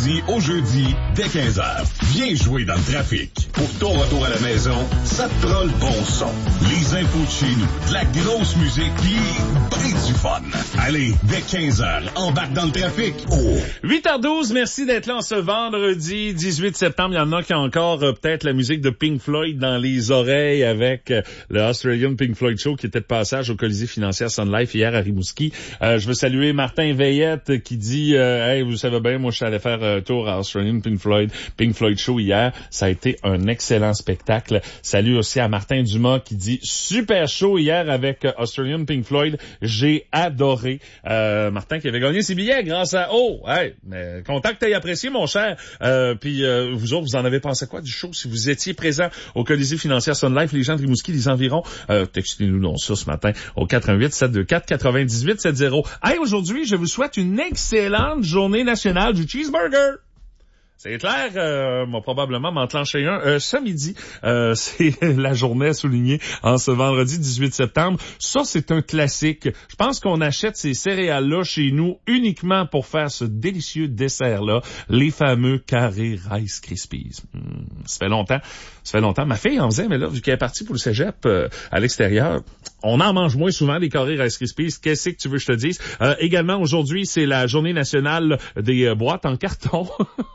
lundi au jeudi, dès 15h. Viens jouer dans le trafic. Pour ton retour à la maison, ça te prend le bon son. Les infos de chez nous, de la grosse musique, pis ben du fun. Allez, dès 15h, embarque dans le trafic. 8h12, merci d'être là en ce vendredi 18 septembre. Il y en a qui ont encore peut-être la musique de Pink Floyd dans les oreilles avec le Australian Pink Floyd Show qui était de passage au Colisée financière Sun Life hier à Rimouski. Je veux saluer Martin Veillette qui dit hey, vous savez bien, moi je suis allé faire un tour à Australian Pink Floyd Show hier. Ça a été un excellent spectacle. Salut aussi à Martin Dumas qui dit super show hier avec Australian Pink Floyd. J'ai adoré. Martin qui avait gagné ses billets grâce à mais content que t'aies apprécié mon cher. Puis vous autres, vous en avez pensé quoi du show? Si vous étiez présent au Colisée financière Sun Life, les gens de Rimouski, les environs, textez-nous donc ça ce matin au 418-724-9870. Hey, aujourd'hui, je vous souhaite une excellente journée nationale du cheeseburger. C'est clair, moi probablement m'enclencher un ce midi. C'est la journée à souligner en ce vendredi 18 septembre. Ça, c'est un classique. Je pense qu'on achète ces céréales-là chez nous uniquement pour faire ce délicieux dessert-là, les fameux carrés Rice Krispies. Ça fait longtemps. Ma fille en faisait, mais là, vu qu'elle est partie pour le cégep à l'extérieur, on en mange moins souvent des carrés Rice Krispies. Qu'est-ce que tu veux que je te dise? Également, aujourd'hui, c'est la journée nationale des boîtes en carton.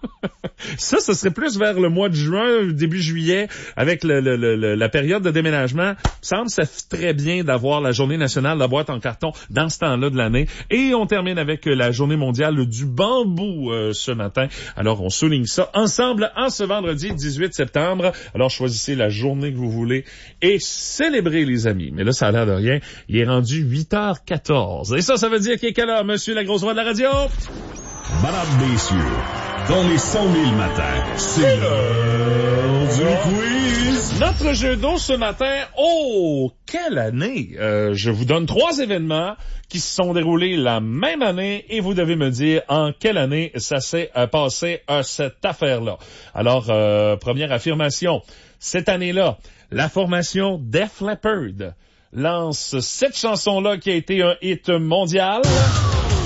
Ça serait plus vers le mois de juin, début juillet, avec la période de déménagement. Il me semble que ça fait très bien d'avoir la journée nationale de la boîte en carton dans ce temps-là de l'année. Et on termine avec la journée mondiale du bambou ce matin. Alors, on souligne ça ensemble en ce vendredi 18 septembre. Alors, choisissez la journée que vous voulez et célébrez, les amis. Mais là, ça a l'air de rien. Il est rendu 8h14. Et ça veut dire qu'il est quelle heure, monsieur la grosse voix de la radio? Madame, messieurs, dans les 100 000 matins, c'est l'heure du quiz. Notre jeu d'eau ce matin, quelle année! Je vous donne 3 événements qui se sont déroulés la même année et vous devez me dire en quelle année ça s'est passé cette affaire-là. Alors, première affirmation, cette année-là, la formation Def Leppard lance cette chanson-là qui a été un hit mondial.